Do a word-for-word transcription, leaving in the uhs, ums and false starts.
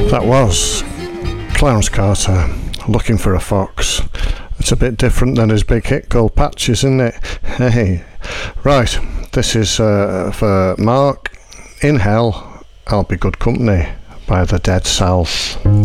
That was Clarence Carter, Looking for a Fox. It's a bit different than his big hit Gold Patches, isn't it? Hey, right, this is uh, for Mark. In Hell, I'll Be Good Company by the Dead South.